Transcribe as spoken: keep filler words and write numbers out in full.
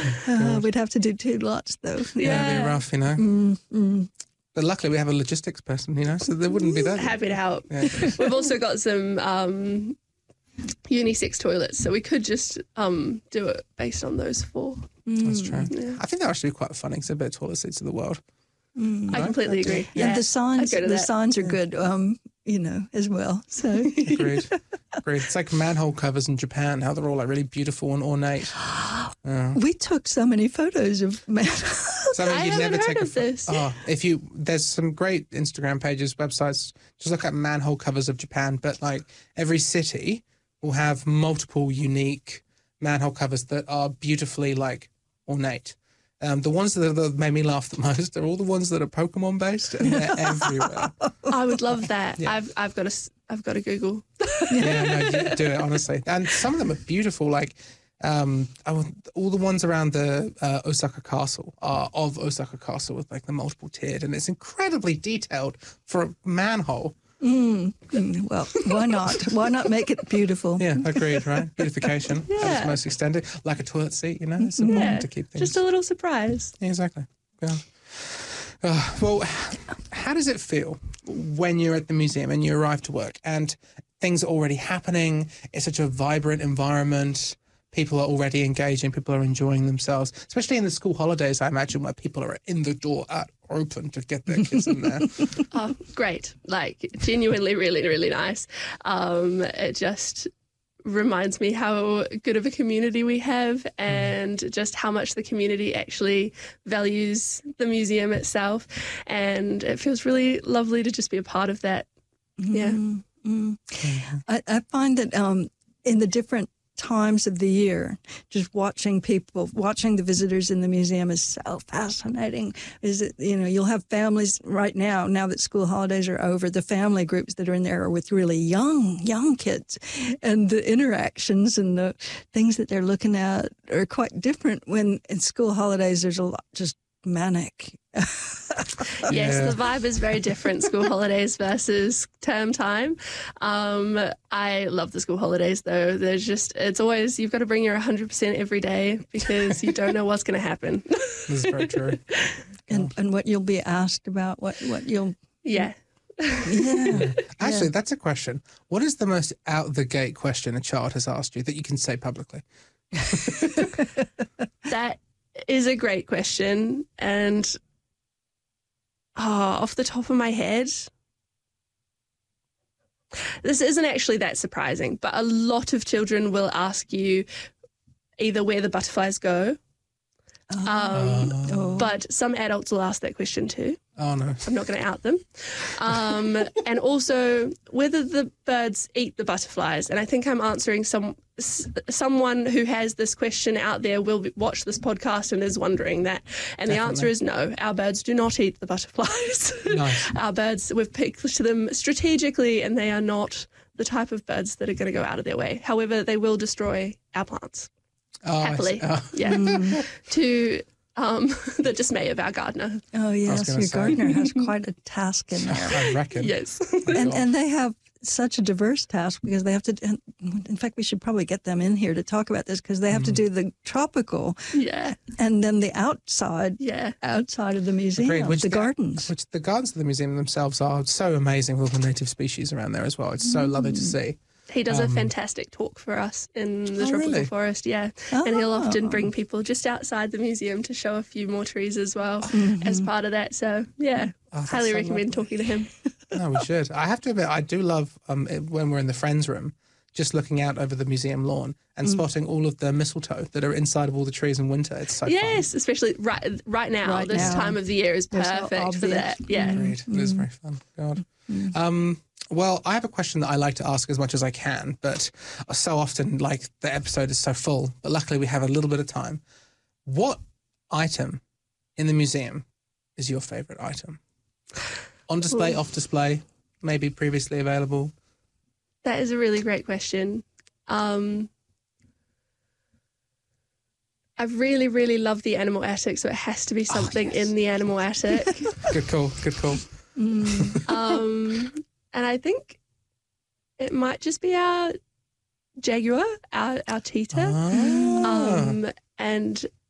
Uh, we'd have to do two lots, though. Yeah, Yeah. it'd be rough, you know. Mm, mm. But luckily we have a logistics person, you know, so there wouldn't be that. Happy to help. Yeah. We've also got some um, unisex toilets, so we could just um, do it based on those four. That's true. Yeah. I think that would actually be quite fun exhibit toilet seats of the world. I completely agree. Yeah, Yeah, the signs, I'd go to the that. signs are good, um, you know, as well. So Agreed. Agreed. It's like manhole covers in Japan, how they're all like really beautiful and ornate. Uh, we took so many photos of man. something I you'd haven't never heard take a of pho- this. Oh, if you there's some great Instagram pages, websites. Just look at manhole covers of Japan. But like every city will have multiple unique manhole covers that are beautifully like ornate. Um, the ones that, that made me laugh the most are all the ones that are Pokemon based, and they're everywhere. I would love that. Yeah. I've I've got to I've got to Google. Yeah, no, you do it honestly. And some of them are beautiful. Like um, I want- all the ones around the uh, Osaka Castle are of Osaka Castle with like the multiple tiered, and it's incredibly detailed for a manhole. Mm, mm, well, why not? Why not make it beautiful? Yeah, agreed. Right, beautification at its Yeah. most extended, like a toilet seat. You know, it's important Yeah, to keep things. just a little surprise. Yeah, exactly. Yeah. Uh, well, how does it feel when you're at the museum and you arrive to work and things are already happening? It's such a vibrant environment. People are already engaging. People are enjoying themselves, especially in the school holidays, I imagine, where people are in the door at open to get their kids in there. Oh, great. Like, genuinely really, really nice. Um, it just reminds me how good of a community we have and just how much the community actually values the museum itself. And it feels really lovely to just be a part of that. Yeah. Mm, mm. I, I find that um, in the different times of the year, just watching people, watching the visitors in the museum is so fascinating. Is it, you know, you'll have families right now, now that school holidays are over, the family groups that are in there are with really young, young kids. And the interactions and the things that they're looking at are quite different when in school holidays there's a lot just manic. Yes, Yeah. the vibe is very different, school holidays versus term time. Um, I love the school holidays, though. There's just, it's always, you've got to bring your one hundred percent every day because you don't know what's going to happen. This is very true. and, and what you'll be asked about, what, what you'll, Yeah. yeah. Actually, that's a question. What is the most out the gate question a child has asked you that you can say publicly? That is a great question. And oh, off the top of my head, this isn't actually that surprising, but a lot of children will ask you either where the butterflies go, um, Oh. but some adults will ask that question too. Oh, no. I'm not going to out them. Um, and also whether the birds eat the butterflies. And I think I'm answering some s- someone who has this question out there will be- watch this podcast and is wondering that. And the answer is no, our birds do not eat the butterflies. Nice. Our birds, we've picked them strategically and they are not the type of birds that are going to go out of their way. However, they will destroy our plants. Oh, I Happily. see. Oh. Yeah. To um, the dismay of our gardener. Oh, yes, gonna your say. gardener has quite a task in there. I reckon. Yes. And, and they have such a diverse task because they have to, and in fact, we should probably get them in here to talk about this because they have to do the tropical Yeah. and then the outside, Yeah. outside of the museum, Agreed, which the gardens. Which the gardens of the museum themselves are so amazing with all the native species around there as well. It's so lovely to see. He does a fantastic talk for us in the Oh, tropical really? forest, yeah. And he'll often Oh. bring people just outside the museum to show a few more trees as well Mm-hmm. as part of that. So, yeah, Oh, that's highly so recommend lovely. talking to him. No, we should. I have to admit, I do love um, it, when we're in the Friends room, just looking out over the museum lawn and spotting all of the mistletoe that are inside of all the trees in winter. It's so Yes, especially right right now. Right this now. time of the year is They're so perfect for obvious. that. Yeah. fun. Agreed. It is very fun. God. Um, well, I have a question that I like to ask as much as I can, but so often, like, the episode is so full, but luckily we have a little bit of time. What item in the museum is your favourite item? On display, Ooh. off display, maybe previously available? That is a really great question. Um, I really, really love the animal attic, so it has to be something yes. in the animal attic. Good call, good call. um, and I think it might just be our jaguar, our our cheetah. Ah. Um, and